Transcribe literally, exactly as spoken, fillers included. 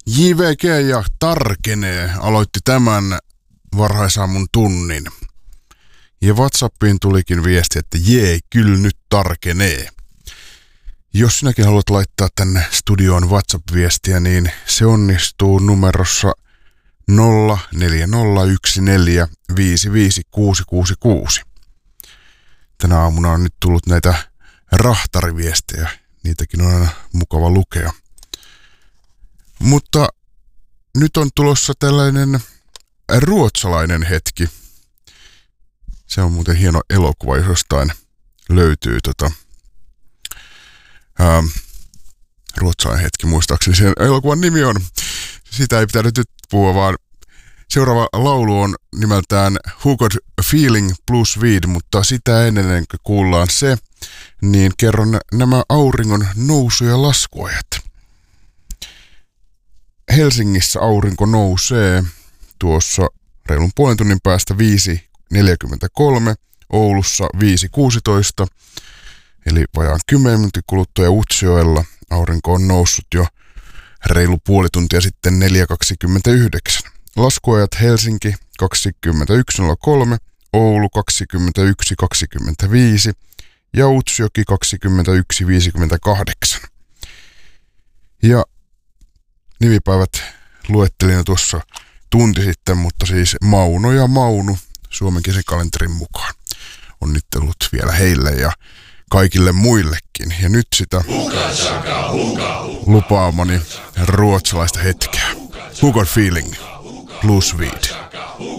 J V G ja Tarkenee aloitti tämän varhaisaamun tunnin. Ja WhatsAppiin tulikin viesti, että jee, kyllä nyt tarkenee. Jos sinäkin haluat laittaa tänne studioon WhatsApp-viestiä, niin se onnistuu numerossa nolla neljä nolla yksi neljä viisi viisi kuusi kuusi kuusi. Tänä aamuna on nyt tullut näitä rahtariviestejä. Niitäkin on aina mukava lukea. Mutta nyt on tulossa tällainen ruotsalainen hetki. Se on muuten hieno elokuva, jos jostain löytyy tota, ää, ruotsalainen hetki, muistaakseni sen elokuvan nimi on. Sitä ei pitänyt nyt puhua, vaan seuraava laulu on nimeltään Who Got Feeling plus Weed, mutta sitä ennen kuin kuullaan se, niin kerron nämä auringon nousu- ja laskuajat. Helsingissä aurinko nousee tuossa reilun puolen tunnin päästä viisi neljäkymmentäkolme, Oulussa viisi kuusitoista, eli vajaan kymmenen minuutin kuluttua, ja Utsjoella aurinko on noussut jo reilu puoli tuntia sitten neljä kaksikymmentäyhdeksän. Laskuajat Helsinki kaksikymmentäyksi nolla kolme, Oulu kaksikymmentäyksi kaksikymmentäviisi ja Utsjoki kaksikymmentäyksi viisikymmentäkahdeksan. Ja nimipäivät luettelin jo tuossa tunti sitten, mutta siis Mauno ja Maunu Suomen kesikalenterin mukaan. Onnittelut vielä heille ja kaikille muillekin. Ja nyt sitä lupaamani ruotsalaista hetkeä. Who Got Feeling plus Weed.